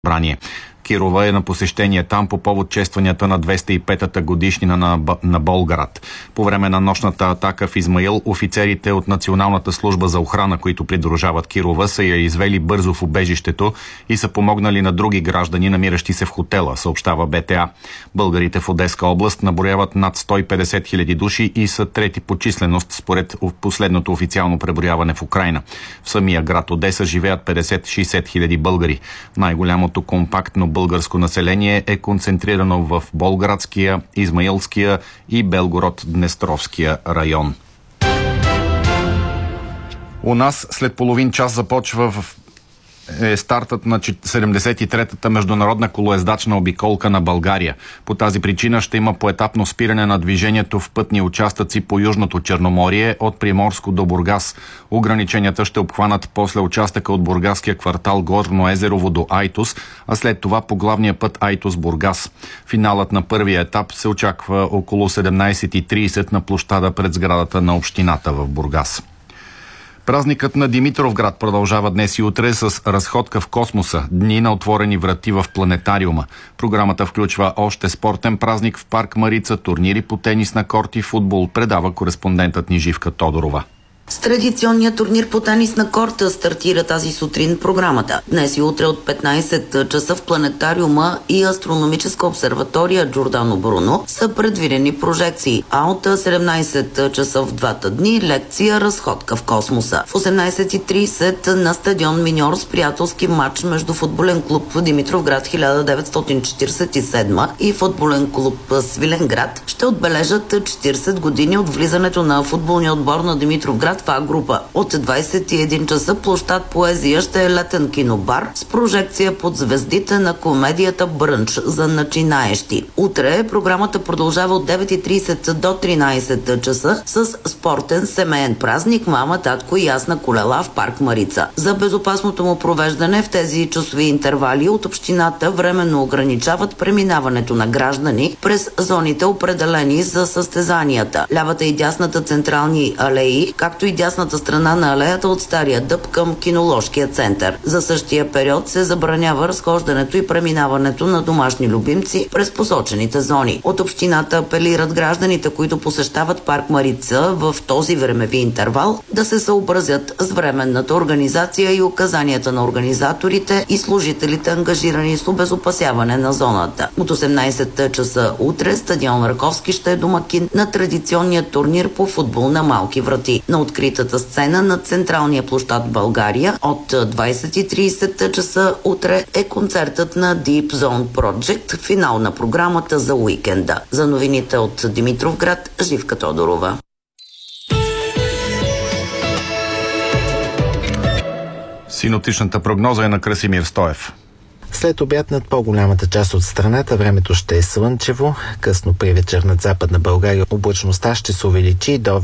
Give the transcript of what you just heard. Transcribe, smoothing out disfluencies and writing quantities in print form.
събрание. Кирова е на посещение там по повод честванията на 205-та годишнина на Болград. По време на нощната атака в Измаил, офицерите от Националната служба за охрана, които придружават Кирова, са я извели бързо в убежището и са помогнали на други граждани, намиращи се в хотела, съобщава БТА. Българите в Одеска област наброяват над 150 хиляди души и са трети по численост според последното официално преброяване в Украйна. В самия град Одеса живеят 50-60 хиляди българи. Най-голямото компактно българско население е концентрирано в Болградския, Измаилския и Белгород-Днестровския район. У нас след половин час започва стартът на 73-та международна колоездачна обиколка на България. По тази причина ще има поетапно спиране на движението в пътни участъци по Южното Черноморие от Приморско до Бургас. Ограниченията ще обхванат после участъка от бургаския квартал Горно Езерово до Айтос, а след това по главния път Айтос-Бургас. Финалът на първия етап се очаква около 17:30 на площада пред сградата на общината в Бургас. Празникът на Димитровград продължава днес и утре с разходка в космоса, дни на отворени врати в планетариума. Програмата включва още спортен празник в парк Марица, турнири по тенис на корт и футбол, предава кореспондентът ни Живка Тодорова. С традиционния турнир по тенис на корта стартира тази сутрин програмата. Днес и утре от 15 часа в планетариума и астрономическа обсерватория Джордано Бруно са предвидени прожекции, а от 17 часа в двата дни лекция разходка в космоса. В 18:30 на стадион Миньор с приятелски матч между футболен клуб Димитровград 1947 и футболен клуб Свиленград ще отбележат 40 години от влизането на футболния отбор на Димитровград в А-група. От 21 часа площад Поезия ще е летен кинобар с прожекция под звездите на комедията Брънч за начинаещи. Утре програмата продължава от 9:30 до 13 часа с спортен семеен празник Мама, татко и ясна колела в парк Марица. За безопасното му провеждане в тези часови интервали от общината временно ограничават преминаването на граждани през зоните определени за състезанията. Лявата и дясната централни алеи, както и дясната страна на алеята от Стария дъб към Киноложкия център. За същия период се забранява разхождането и преминаването на домашни любимци през посочените зони. От общината апелират гражданите, които посещават парк Марица в този времеви интервал, да се съобразят с временната организация и указанията на организаторите и служителите, ангажирани с обезопасяване на зоната. От 18 часа утре стадион Раковски ще е домакин на традиционния турнир по футбол на малки врати. На откритата сцена на централния площад България от 20:30 часа утре е концертът на Deep Zone Project, финал на програмата за уикенда. За новините от Димитровград, Живка Тодорова. Синоптичната прогноза е на Красимир Стоев. След обяд над по-голямата част от страната времето ще е слънчево. Късно при вечер над Западна България облачността ще се увеличи до